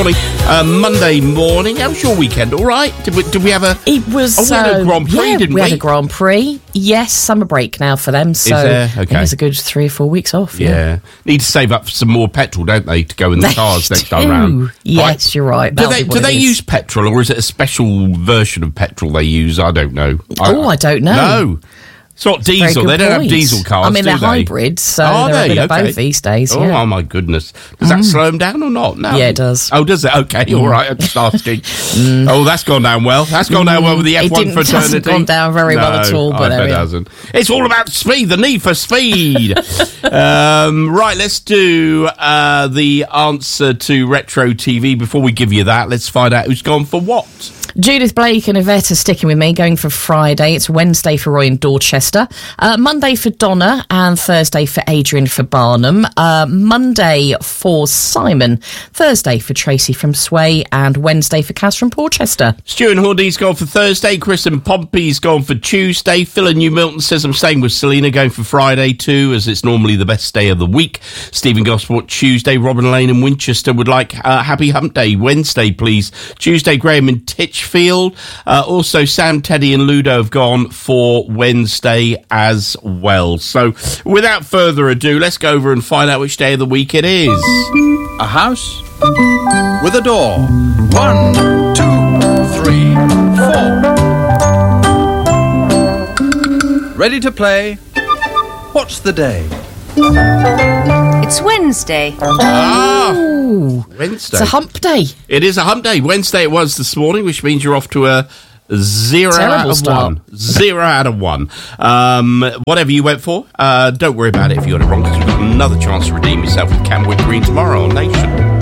Monday morning. How was your weekend? All right? Did we have a... It was... we had a Grand Prix, didn't we? We had a Grand Prix. Yes, summer break now for them. So is there? Okay. I think it's a good 3 or 4 weeks off. Yeah. Need to save up for some more petrol, don't they, to go in the cars next time round? Yes, you're right. Do they use petrol, or is it a special version of petrol they use? I don't know. I don't know. No. It's not diesel. They don't have diesel cars, I mean, they're do they? hybrids, so they're a bit of both these days. Oh, my goodness. Does that slow them down or not? No. Yeah, it does. Oh, does it? Okay, all right. I'm just asking. Oh, that's gone down well. That's gone down well with the F1 fraternity. It hasn't gone down very well at all, but it hasn't. It's all about speed, the need for speed. Right, let's do the answer to Retro TV. Before we give you that, let's find out who's gone for what. Judith Blake and Yvette are sticking with me, going for Friday. It's Wednesday for Roy in Dorchester. Monday for Donna, and Thursday for Adrian for Barnum. Monday for Simon. Thursday for Tracy from Sway, and Wednesday for Kaz from Porchester. Stuart Hordy's gone for Thursday. Chris and Pompey's gone for Tuesday. Phil in New Milton says I'm staying with Selena, going for Friday too, as it's normally the best day of the week. Stephen Gosport Tuesday. Robin Lane in Winchester would like Happy Hump Day Wednesday, please. Tuesday, Graham in Titchfield. Also, Sam, Teddy and Ludo have gone for Wednesday as well. So, without further ado, let's go over and find out which day of the week it is. A house with a door. 1, 2, 3, 4. Ready to play? What's the day? It's Wednesday. Wednesday. It's a hump day. It is a hump day. Wednesday it was this morning, which means you're off to a 0 out of 1. 0 out of 1. Whatever you went for, don't worry about it if you got it wrong, because we've got another chance to redeem yourself with Camwood Green tomorrow on Nation.